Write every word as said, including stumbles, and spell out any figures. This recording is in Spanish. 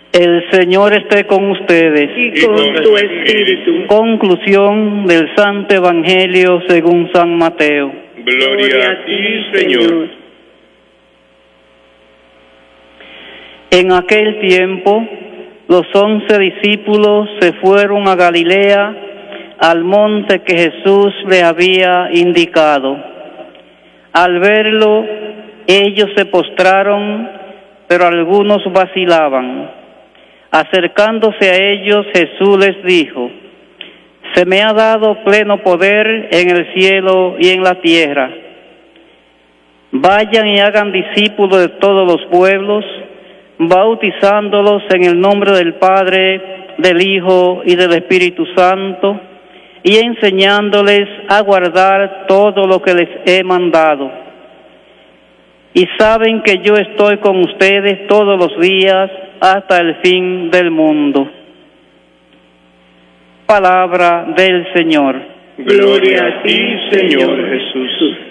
El Señor esté con ustedes. Y con tu espíritu. Conclusión del Santo Evangelio según San Mateo. Gloria a ti, Señor. En aquel tiempo, los once discípulos se fueron a Galilea, al monte que Jesús le había indicado. Al verlo, ellos se postraron, pero algunos vacilaban. Acercándose a ellos, Jesús les dijo: se me ha dado pleno poder en el cielo y en la tierra. Vayan y hagan discípulos de todos los pueblos, bautizándolos en el nombre del Padre, del Hijo y del Espíritu Santo, y enseñándoles a guardar todo lo que les he mandado. Y saben que yo estoy con ustedes todos los días hasta el fin del mundo. Palabra del Señor. Gloria a ti, Señor Jesús.